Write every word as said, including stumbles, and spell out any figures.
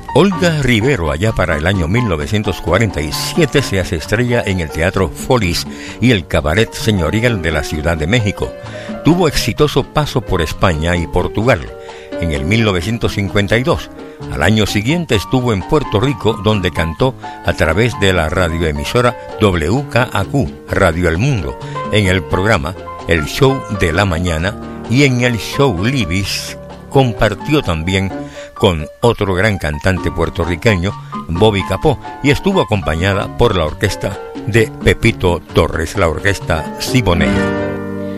Olga Rivero, allá para el año mil novecientos cuarenta y siete, se hace estrella en el Teatro Folies y el Cabaret Señorial de la Ciudad de México. Tuvo exitoso paso por España y Portugal. En el mil novecientos cincuenta y dos, al año siguiente, estuvo en Puerto Rico, donde cantó a través de la radioemisora W K A Q, Radio El Mundo, en el programa El Show de la Mañana, y en el show Libis compartió también con otro gran cantante puertorriqueño, Bobby Capó, y estuvo acompañada por la orquesta de Pepito Torres, la orquesta Siboney.